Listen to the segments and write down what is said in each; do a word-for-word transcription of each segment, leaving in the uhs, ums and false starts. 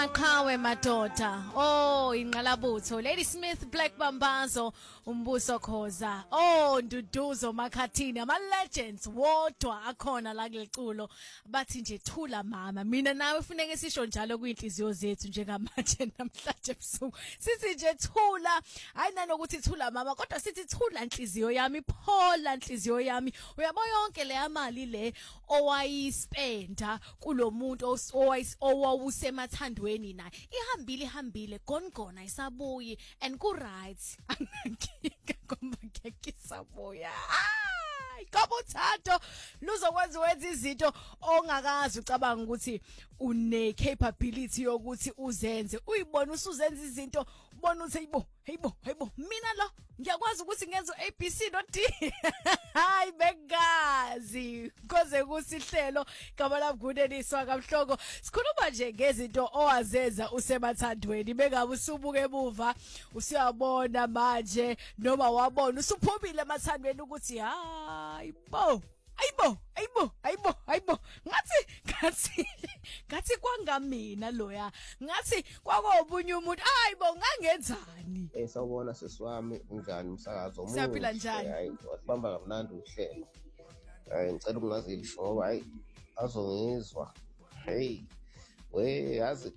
Maqhawe madoda. Oh, inqalabutho. Lady Smith, Black Bambazo, Umbuso Khoza. Oh, Nduduzo Makhathini, ama legends wodwa akhona la kuleculo. Bathi nje thula mama. Mina nawe funeke sisho njalo kwinhliziyo zethu njengamanje namhlanje ebusuku. Sithi nje thula. Hayi nanokuthi thula mama, kodwa sithi thula inhliziyo yami, phola inhliziyo yami. Uyabo yonke le mali le owayispenda kulomuntu owawusemathandweni naye. Ihambile ihambile gone gone ayisabuyi and ku right. Angakika ngoba ngeke isabuya. Ngoba uthando luzokwenza wenza izinto ongakazi ucabanga ukuthi une capability yokuthi uzenze. Uyibona usuzenza izinto ubona uthi hayibo hayibo hayibo mina lo ngiyakwazi ukuthi ngenze A B C no D. Hayi bengazi koze kusihlelo gama la Gudeliswa kamhloko. Sikhuluma nje ngezinto owazenza usemathandweni bengabe usubuke emuva usiyabona manje noma wabona usuphumile emathandweni ukuthi hayibo ayibo ayibo ayibo ayibo ngathi ngathi ngathi kwangamina loya ngathi kwakobunye umuntu ayibo ngangenzani eh sawubona sesiwami unjani umsakazo omuhle siyaphila njani hayi wasibamba kamnandi uhlelo hayi ngicela ukungazili shoba hayi azongizwa hey we yazi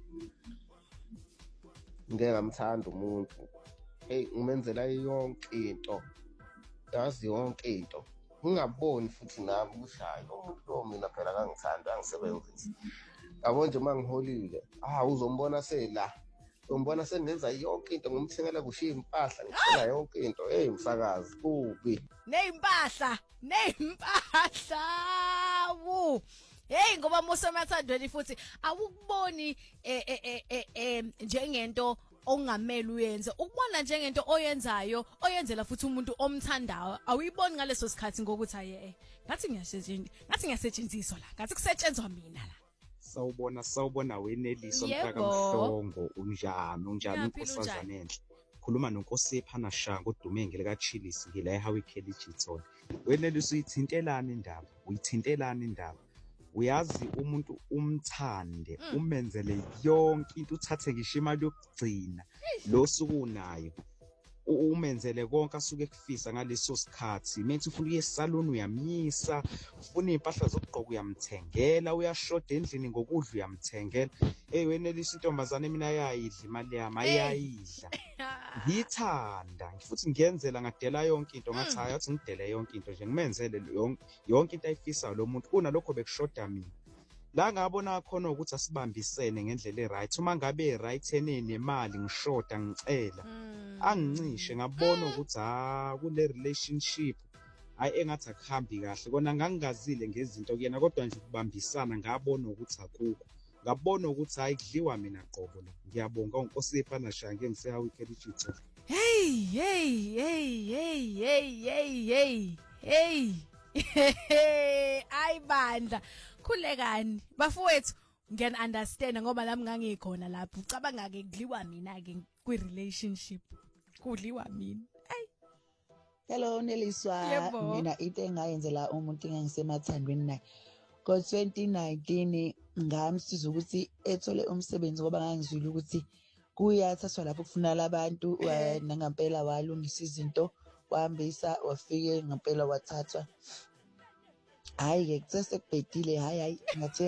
ngeke ngamthanda umuntu hey ngimenzela yonke into yazi yonke into ngingaboni futhi nami kushayo umuntu lo mina phela kangithanda angisebenzisi yabo nje mangiholile ah uzombona sela uzombona senenza yonke into ngomthengela kushiya impahla ngicela yonke into hey msakazi kubi nezimpahla nezimpahla wu hey ngoba musemathandweni futhi awukuboni eh eh eh njengento ongamela uyenze ukubona njengento oyenzayo oyenzela futhi umuntu omthandayo awuyiboni ngaleso sikhathi ngokuthi aye ngathi ngiyasetshenziswa ngathi ngiyasetshenziswa la ngathi kusetshenzwa mina la sawubona sawubona weneliso mntaka Mhlongo unjani unjani unkosazana enhle khuluma noNkosipha Shanga uDumenge lika Chillis ngila eHowie Kelly Jithole weneliso uyithintelana indaba uyithintelana indaba uyazi umuntu umthande umenzele yonke into uthathe ngisho imali yokugcina lo sukunayo umenzele konke asuke kufisa ngaleso sikhathi methi ufuna uye esalon uyamnyisa ufuna impahla zokugqoka uyamthengela uyashoda endlini ngokudla uyamthengela hey wenelisa intombazane mina ayayidla imali yami ayayidla ngithanda futhi ngiyenzela ngadela yonke into ngathi hayi athi ngidele yonke into nje ngimenzele yonke yonke into ayifisayo lo muntu kunalokho bekushoda mina la ngabona khona ukuthi asibambisene ngendlela eright uma ngabe right enemali ngishoda ngicela angincishe ngabona ukuthi ha kule relationship hayi engathi akuhambi kahle kona ngangingazile ngezinto kuyena kodwa nje ukubambisana ngabona ukuthi akukho ngabona ukuthi hayi kudliwa mina qobo lo ngiyabonga uNkosipha Shanga engiseHowie Kelly Jithole hey hey hey hey hey hey hey ayibandla khulekani bafowethu ngiyana understand ngoba nami ngangikhona lapho ucabanga ke kudliwa mina ke kwi relationship kudliwa mina hey hello Neliswa mina into engayenzela umuntu engangisemathandweni naye ngo twenty nineteen ngamsiza ukuthi ethole umsebenzi ngoba ngangizwile ukuthi kuyathathwa lapho kufuna labantu nangempela walungisa izinto wahambisa wafike ngempela wathathwa hayi ke kusese kubhedile hayi hayi ngathi